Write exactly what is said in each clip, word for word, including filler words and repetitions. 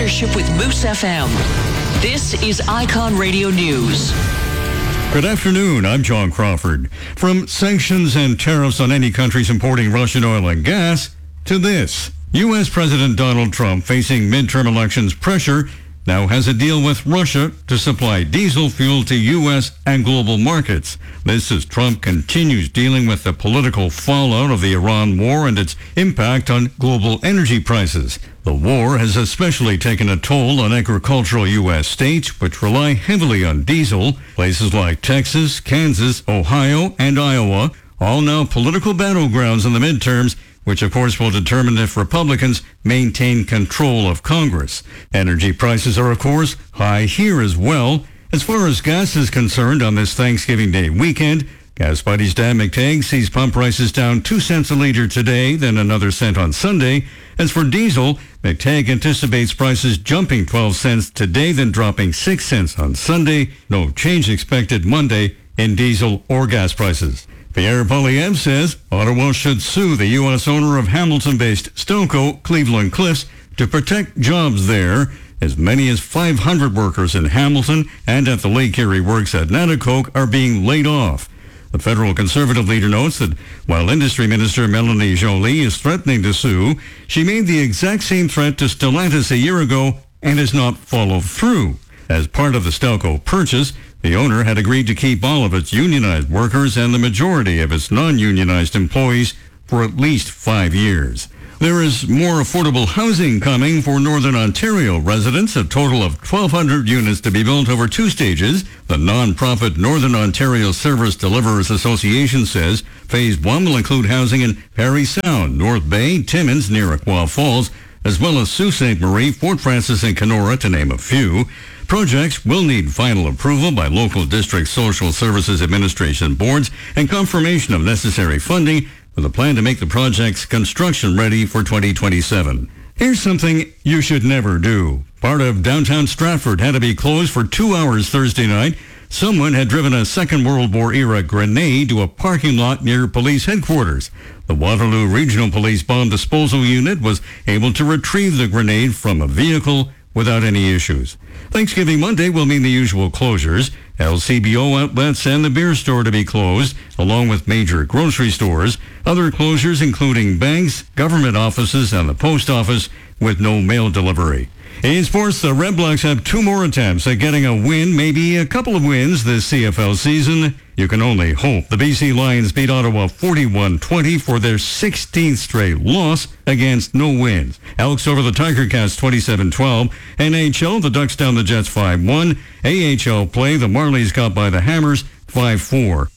partnership with Moose F M. This is Icon Radio News. Good afternoon, I'm John Crawford. From sanctions and tariffs on any countries importing Russian oil and gas to this. U S. President Donald Trump, facing midterm elections pressure, now has a deal with Russia to supply diesel fuel to U S and global markets. This as Trump continues dealing with the political fallout of the Iran war and its impact on global energy prices. The war has especially taken a toll on agricultural U S states, which rely heavily on diesel. Places like Texas, Kansas, Ohio, and Iowa, all now political battlegrounds in the midterms, which of course will determine if Republicans maintain control of Congress. Energy prices are of course high here as well. As far as gas is concerned on this Thanksgiving Day weekend, Gas Buddies Dan McTagg sees pump prices down two cents a liter today, then another cent on Sunday. As for diesel, McTagg anticipates prices jumping twelve cents today, then dropping six cents on Sunday. No change expected Monday in diesel or gas prices. Pierre Poilievre says Ottawa should sue the U S owner of Hamilton-based Stelco, Cleveland Cliffs, to protect jobs there. As many as five hundred workers in Hamilton and at the Lake Erie Works at Nanticoke are being laid off. The federal Conservative leader notes that while Industry Minister Melanie Joly is threatening to sue, she made the exact same threat to Stellantis a year ago and has not followed through. As part of the Stelco purchase, the owner had agreed to keep all of its unionized workers and the majority of its non-unionized employees for at least five years. There is more affordable housing coming for Northern Ontario residents, a total of twelve hundred units to be built over two stages. The non-profit Northern Ontario Service Deliverers Association says Phase one will include housing in Parry Sound, North Bay, Timmins, near Aqua Falls, as well as Sault Ste. Marie, Fort Frances, and Kenora, to name a few. Projects will need final approval by local district social services administration boards and confirmation of necessary funding with a plan to make the projects construction ready for twenty twenty-seven. Here's something you should never do. Part of downtown Stratford had to be closed for two hours Thursday night. Someone had driven a Second World War era grenade to a parking lot near police headquarters. The Waterloo Regional Police Bomb Disposal Unit was able to retrieve the grenade from a vehicle without any issues. Thanksgiving Monday will mean the usual closures. L C B O outlets and the beer store to be closed, along with major grocery stores. Other closures including banks, government offices, and the post office with no mail delivery. In sports, the Red Blacks have two more attempts at getting a win, maybe a couple of wins this C F L season. You can only hope. The B C Lions beat Ottawa forty-one twenty for their sixteenth straight loss against no wins. Elks over the Tiger Cats twenty-seven twelve. N H L, the Ducks down the Jets five one. A H L play, the Marlies got by the Hammers five four.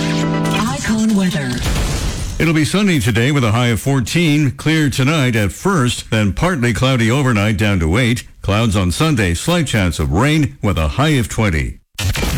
Icon weather. It'll be sunny today with a high of fourteen. Clear tonight at first, then partly cloudy overnight down to eight. Clouds on Sunday, slight chance of rain with a high of twenty.